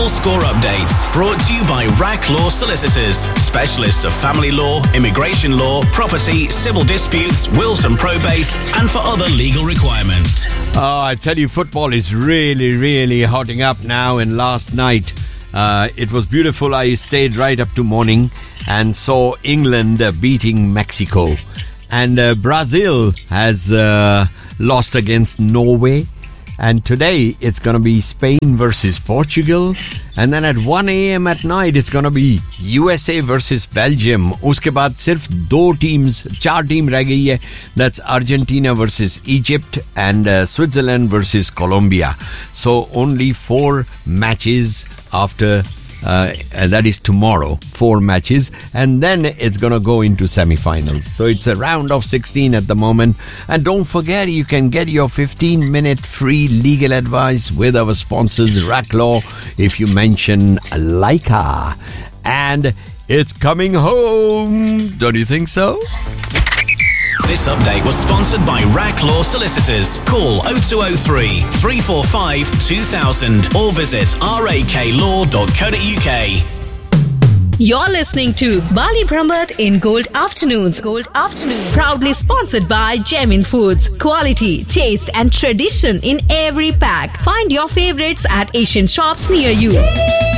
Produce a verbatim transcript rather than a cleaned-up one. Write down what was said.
Full Score Updates, brought to you by Rack Law Solicitors, specialists of family law, immigration law, property, civil disputes, wills and probate, and for other legal requirements. Oh, I tell you, football is really, really hotting up now. And last night, uh, it was beautiful. I stayed right up to morning and saw England uh, beating Mexico. And uh, Brazil has uh, lost against Norway. And today, it's going to be Spain versus Portugal. And then at one a.m. at night, it's going to be U S A versus Belgium. Uske baad sirf do teams, चार team रह गई है. That's Argentina versus Egypt and uh, Switzerland versus Colombia. So only four matches after... Uh, that is tomorrow, four matches, and then it's gonna go into semi-finals. So it's a round of sixteen at the moment. And don't forget, you can get your fifteen minute free legal advice with our sponsors Rack Law if you mention Leica. And it's coming home, don't you think so? This update was sponsored by Rack Law Solicitors. Call oh two oh three, three four five, two thousand or visit raklaw dot co dot uk. You're listening to Bali Brahmat in Gold Afternoons. Gold Afternoons. Proudly sponsored by Gemin Foods. Quality, taste and tradition in every pack. Find your favorites at Asian shops near you.